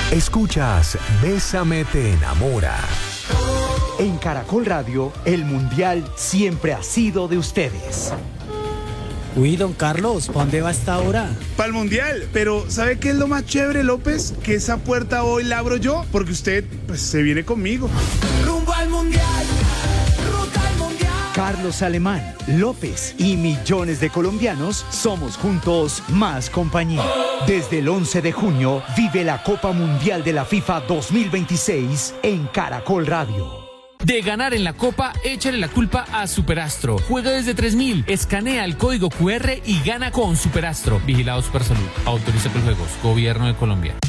Escuchas Bésame te enamora. En Caracol Radio, el Mundial siempre ha sido de ustedes. Uy, don Carlos, ¿para dónde va esta hora? Para el Mundial, pero ¿sabe qué es lo más chévere, López? Que esa puerta hoy la abro yo, porque usted, pues, se viene conmigo. Rumbo al Mundial, ruta al Mundial. Carlos Alemán, López y millones de colombianos somos juntos más compañía. Desde el 11 de junio, vive la Copa Mundial de la FIFA 2026 en Caracol Radio. De ganar en la Copa, échale la culpa a Superastro. Juega desde 3.000, escanea el código QR y gana con Superastro. Vigilado Supersalud. Autoriza con juegos. Gobierno de Colombia.